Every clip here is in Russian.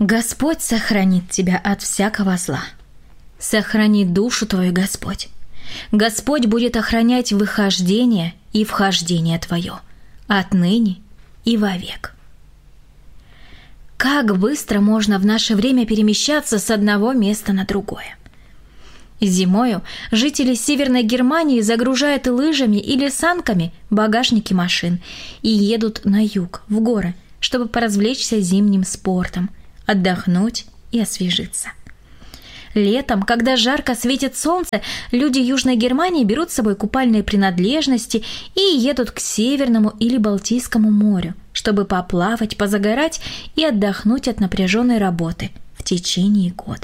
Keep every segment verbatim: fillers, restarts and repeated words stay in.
Господь сохранит тебя от всякого зла. Сохрани душу твою, Господь. Господь будет охранять выхождение и вхождение твое, отныне и вовек. Как быстро можно в наше время перемещаться с одного места на другое. Зимою жители Северной Германии загружают лыжами или санками багажники машин и едут на юг, в горы, чтобы поразвлечься зимним спортом, отдохнуть и освежиться. Летом, когда жарко светит солнце, люди Южной Германии берут с собой купальные принадлежности и едут к Северному или Балтийскому морю, чтобы поплавать, позагорать и отдохнуть от напряженной работы в течение года.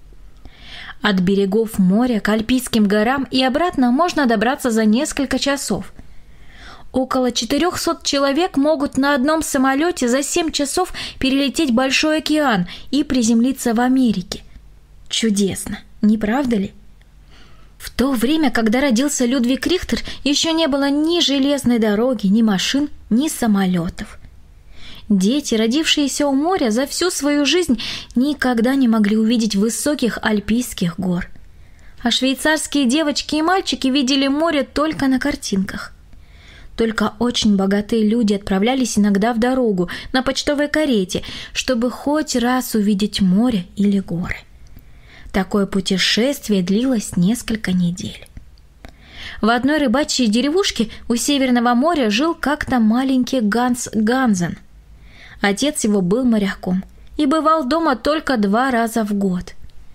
От берегов моря к Альпийским горам и обратно можно добраться за несколько часов. Около четырехсот человек могут на одном самолете за семь часов перелететь Большой океан и приземлиться в Америке. Чудесно, не правда ли? В то время, когда родился Людвиг Рихтер, еще не было ни железной дороги, ни машин, ни самолетов. Дети, родившиеся у моря, за всю свою жизнь никогда не могли увидеть высоких альпийских гор. А швейцарские девочки и мальчики видели море только на картинках. Только очень богатые люди отправлялись иногда в дорогу на почтовой карете, чтобы хоть раз увидеть море или горы. Такое путешествие длилось несколько недель. В одной рыбачьей деревушке у Северного моря жил как-то маленький Ганс Гансен. Отец его был моряком и бывал дома только два раза в год.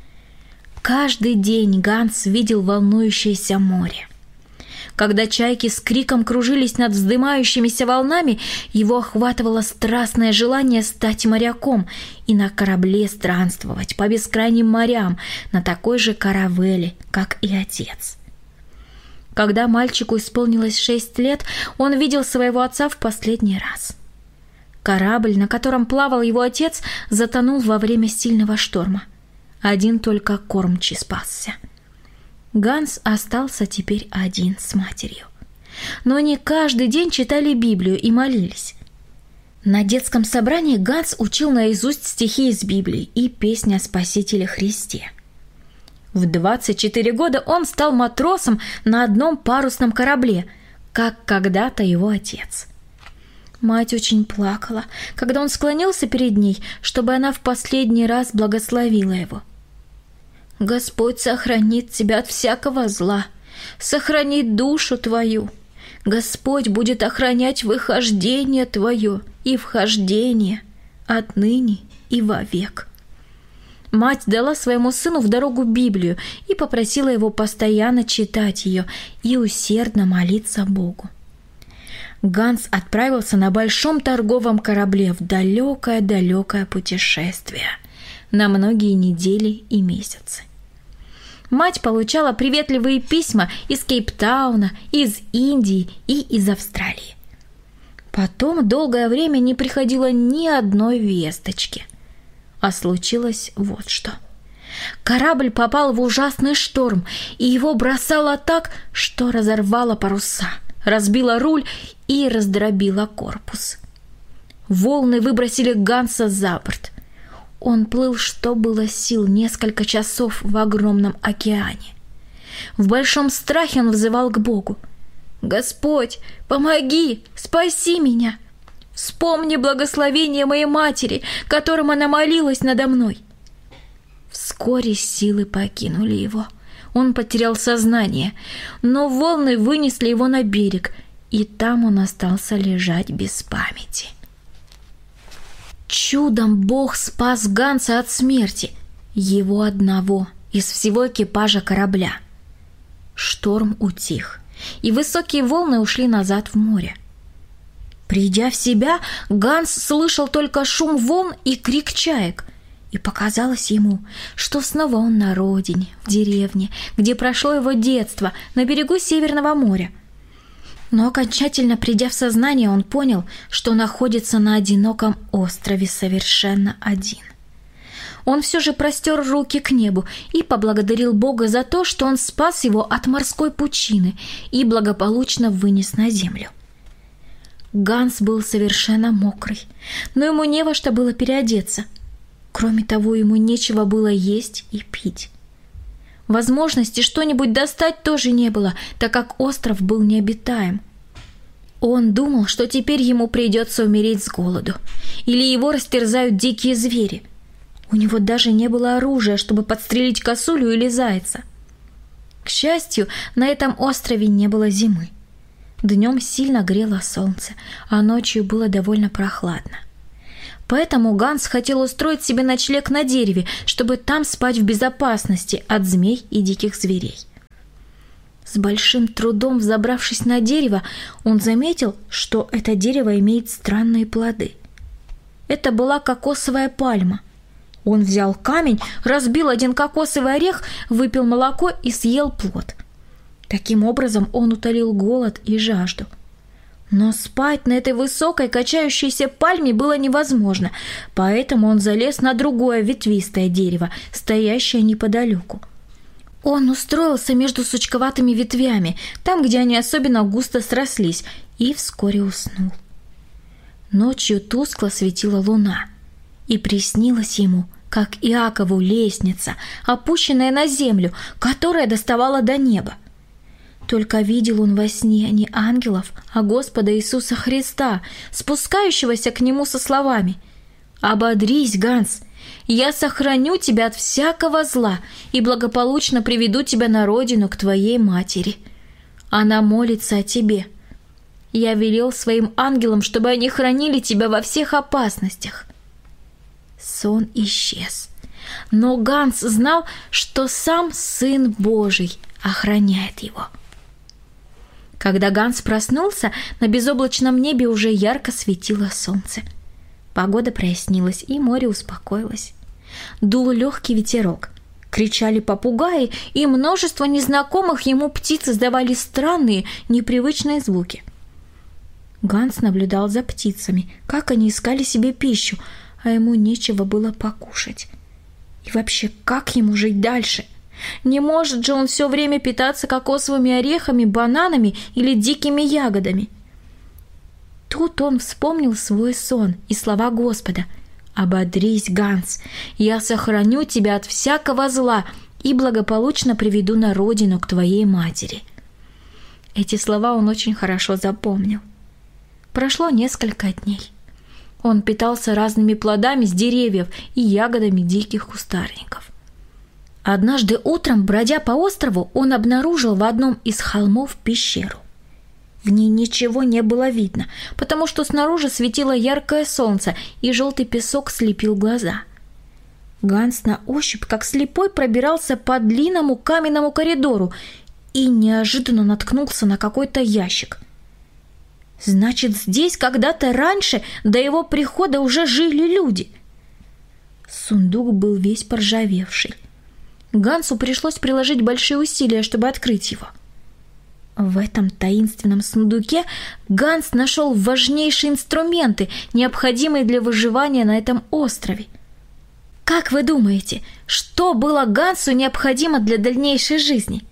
Каждый день Ганс видел волнующееся море. Когда чайки с криком кружились над вздымающимися волнами, его охватывало страстное желание стать моряком и на корабле странствовать по бескрайним морям на такой же каравелле, как и отец. Когда мальчику исполнилось шесть лет, он видел своего отца в последний раз. Корабль, на котором плавал его отец, затонул во время сильного шторма. Один только кормчий спасся. Ганс остался теперь один с матерью. Но они каждый день читали Библию и молились. На детском собрании Ганс учил наизусть стихи из Библии и песни о Спасителе Христе. В двадцать четыре года он стал матросом на одном парусном корабле, как когда-то его отец. Мать очень плакала, когда он склонился перед ней, чтобы она в последний раз благословила его. «Господь сохранит тебя от всякого зла, сохранит душу твою. Господь будет охранять выхождение твое и вхождение отныне и вовек». Мать дала своему сыну в дорогу Библию и попросила его постоянно читать ее и усердно молиться Богу. Ганс отправился на большом торговом корабле в далекое-далекое путешествие на многие недели и месяцы. Мать получала приветливые письма из Кейптауна, из Индии и из Австралии. Потом долгое время не приходило ни одной весточки. А случилось вот что. Корабль попал в ужасный шторм, и его бросало так, что разорвало паруса, разбило руль и раздробило корпус. Волны выбросили Ганса за борт. Он плыл, что было сил, несколько часов в огромном океане. В большом страхе он взывал к Богу: «Господь, помоги, спаси меня! Вспомни благословение моей матери, которым она молилась надо мной». Вскоре силы покинули его. Он потерял сознание, но волны вынесли его на берег, и там он остался лежать без памяти. Чудом Бог спас Ганса от смерти, его одного из всего экипажа корабля. Шторм утих, и высокие волны ушли назад в море. Придя в себя, Ганс слышал только шум волн и крик чаек, и показалось ему, что снова он на родине, в деревне, где прошло его детство, на берегу Северного моря. Но окончательно придя в сознание, он понял, что находится на одиноком острове совершенно один. Он все же простер руки к небу и поблагодарил Бога за то, что он спас его от морской пучины и благополучно вынес на землю. Ганс был совершенно мокрый, но ему не во что было переодеться. Кроме того, ему нечего было есть и пить. Возможности что-нибудь достать тоже не было, так как остров был необитаем. Он думал, что теперь ему придется умереть с голоду, или его растерзают дикие звери. У него даже не было оружия, чтобы подстрелить косулю или зайца. К счастью, на этом острове не было зимы. Днем сильно грело солнце, а ночью было довольно прохладно. Поэтому Ганс хотел устроить себе ночлег на дереве, чтобы там спать в безопасности от змей и диких зверей. С большим трудом взобравшись на дерево, он заметил, что это дерево имеет странные плоды. Это была кокосовая пальма. Он взял камень, разбил один кокосовый орех, выпил молоко и съел плод. Таким образом он утолил голод и жажду. Но спать на этой высокой качающейся пальме было невозможно, поэтому он залез на другое ветвистое дерево, стоящее неподалеку. Он устроился между сучковатыми ветвями, там, где они особенно густо срослись, и вскоре уснул. Ночью тускло светила луна, и приснилась ему, как Иакову, лестница, опущенная на землю, которая доставала до неба. Только видел он во сне не ангелов, а Господа Иисуса Христа, спускающегося к нему со словами: «Ободрись, Ганс, я сохраню тебя от всякого зла и благополучно приведу тебя на родину к твоей матери. Она молится о тебе. Я велел своим ангелам, чтобы они хранили тебя во всех опасностях». Сон исчез, но Ганс знал, что сам Сын Божий охраняет его. Когда Ганс проснулся, на безоблачном небе уже ярко светило солнце. Погода прояснилась, и море успокоилось. Дул легкий ветерок. Кричали попугаи, и множество незнакомых ему птиц издавали странные, непривычные звуки. Ганс наблюдал за птицами, как они искали себе пищу, а ему нечего было покушать. И вообще, как ему жить дальше? Не может же он все время питаться кокосовыми орехами, бананами или дикими ягодами. Тут он вспомнил свой сон и слова Господа: «Ободрись, Ганс, я сохраню тебя от всякого зла и благополучно приведу на родину к твоей матери». Эти слова он очень хорошо запомнил. Прошло несколько дней. Он питался разными плодами с деревьев и ягодами диких кустарников. Однажды утром, бродя по острову, он обнаружил в одном из холмов пещеру. В ней ничего не было видно, потому что снаружи светило яркое солнце, и желтый песок слепил глаза. Ганс на ощупь, как слепой, пробирался по длинному каменному коридору и неожиданно наткнулся на какой-то ящик. Значит, здесь когда-то раньше, до его прихода, уже жили люди. Сундук был весь поржавевший. Гансу пришлось приложить большие усилия, чтобы открыть его. В этом таинственном сундуке Ганс нашел важнейшие инструменты, необходимые для выживания на этом острове. Как вы думаете, что было Гансу необходимо для дальнейшей жизни?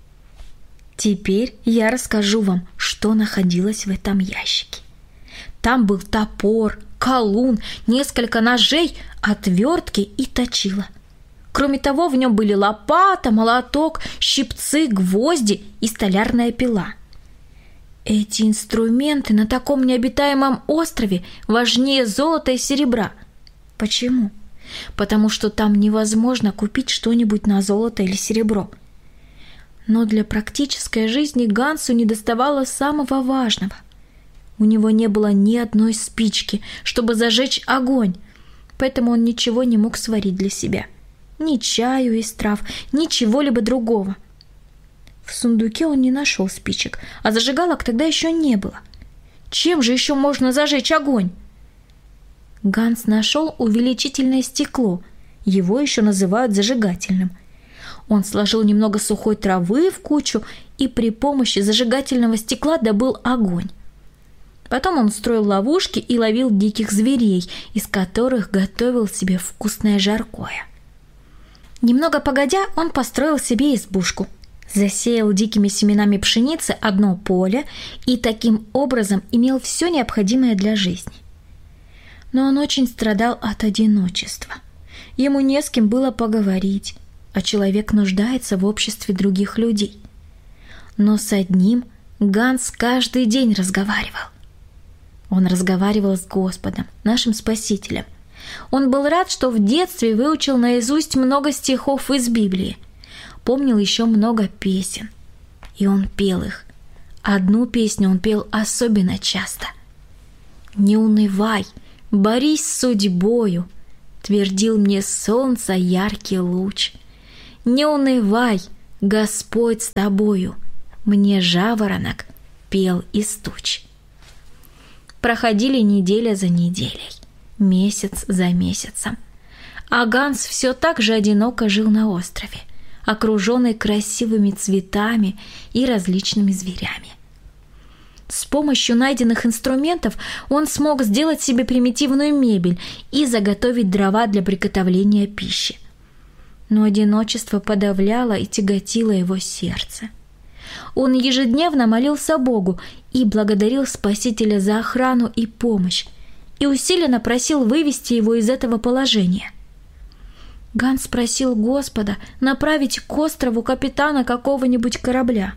Теперь я расскажу вам, что находилось в этом ящике. Там был топор, колун, несколько ножей, отвертки и точила. Кроме того, в нем были лопата, молоток, щипцы, гвозди и столярная пила. Эти инструменты на таком необитаемом острове важнее золота и серебра. Почему? Потому что там невозможно купить что-нибудь на золото или серебро. Но для практической жизни Гансу недоставало самого важного. У него не было ни одной спички, чтобы зажечь огонь, поэтому он ничего не мог сварить для себя. Ни чаю из трав, ни чего-либо другого. В сундуке он не нашел спичек, а зажигалок тогда еще не было. Чем же еще можно зажечь огонь? Ганс нашел увеличительное стекло, его еще называют зажигательным. Он сложил немного сухой травы в кучу и при помощи зажигательного стекла добыл огонь. Потом он строил ловушки и ловил диких зверей, из которых готовил себе вкусное жаркое. Немного погодя, он построил себе избушку, засеял дикими семенами пшеницы одно поле и таким образом имел все необходимое для жизни. Но он очень страдал от одиночества. ему не с кем было поговорить, а человек нуждается в обществе других людей. Но с одним Ганс каждый день разговаривал. Он разговаривал с Господом, нашим Спасителем. Он был рад, что в детстве выучил наизусть много стихов из Библии, помнил еще много песен, и он пел их. Одну песню он пел особенно часто. «Не унывай, борись с судьбою», твердил мне солнца яркий луч. «Не унывай, Господь с тобою», мне жаворонок пел из туч. Проходили неделя за неделей, месяц за месяцем, а Ганс все так же одиноко жил на острове, окруженный красивыми цветами и различными зверями. С помощью найденных инструментов он смог сделать себе примитивную мебель и заготовить дрова для приготовления пищи. Но одиночество подавляло и тяготило его сердце. Он ежедневно молился Богу и благодарил Спасителя за охрану и помощь, и усиленно просил вывести его из этого положения. Ганс просил Господа направить к острову капитана какого-нибудь корабля.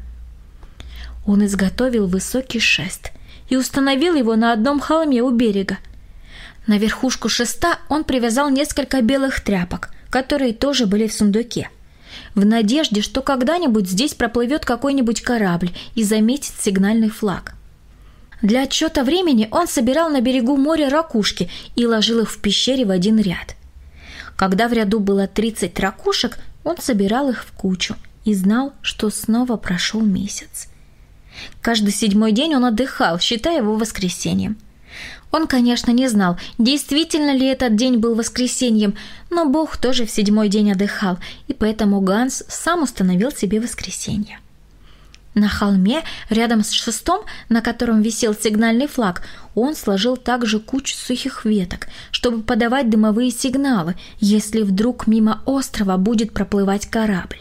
Он изготовил высокий шест и установил его на одном холме у берега. На верхушку шеста он привязал несколько белых тряпок, которые тоже были в сундуке, в надежде, что когда-нибудь здесь проплывет какой-нибудь корабль и заметит сигнальный флаг. Для отсчета времени он собирал на берегу моря ракушки и ложил их в пещере в один ряд. Когда в ряду было тридцать ракушек, он собирал их в кучу и знал, что снова прошел месяц. Каждый седьмой день он отдыхал, считая его воскресеньем. Он, конечно, не знал, действительно ли этот день был воскресеньем, но Бог тоже в седьмой день отдыхал, и поэтому Ганс сам установил себе воскресенье. На холме, рядом с шестом, на котором висел сигнальный флаг, он сложил также кучу сухих веток, чтобы подавать дымовые сигналы, если вдруг мимо острова будет проплывать корабль.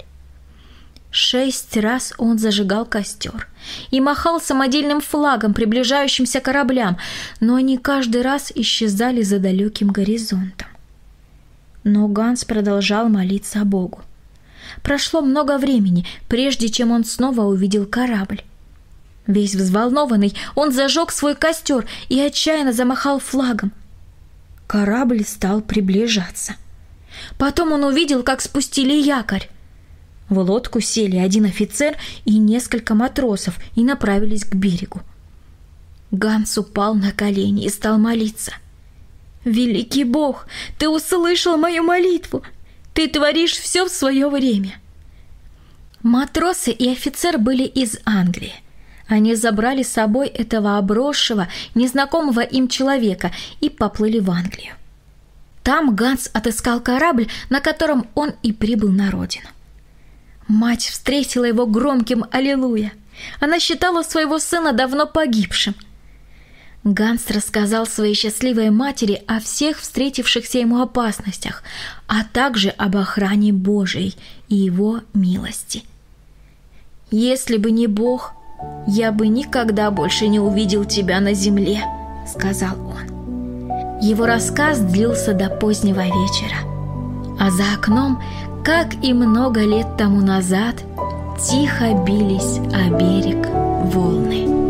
Шесть раз он зажигал костер и махал самодельным флагом приближающимся кораблям, но они каждый раз исчезали за далеким горизонтом. Но Ганс продолжал молиться Богу. Прошло много времени, прежде чем он снова увидел корабль. Весь взволнованный, он зажег свой костер и отчаянно замахал флагом. Корабль стал приближаться. Потом он увидел, как спустили якорь. В лодку сели один офицер и несколько матросов и направились к берегу. Ганс упал на колени и стал молиться. «Великий Бог, ты услышал мою молитву! Ты творишь все в свое время!» Матросы и офицер были из Англии. Они забрали с собой этого обросшего, незнакомого им человека и поплыли в Англию. Там Ганс отыскал корабль, на котором он и прибыл на родину. Мать встретила его громким «Аллилуйя». Она считала своего сына давно погибшим. Ганс рассказал своей счастливой матери о всех встретившихся ему опасностях, а также об охране Божией и его милости. «Если бы не Бог, я бы никогда больше не увидел тебя на земле», — сказал он. Его рассказ длился до позднего вечера, а за окном, как и много лет тому назад, тихо бились о берег волны.